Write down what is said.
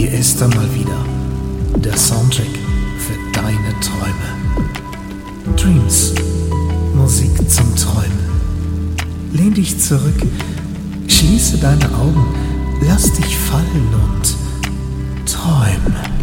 Hier ist er mal wieder, der Soundtrack für deine Träume. Dreams, Musik zum Träumen. Lehn dich zurück, schließe deine Augen, lass dich fallen und träume.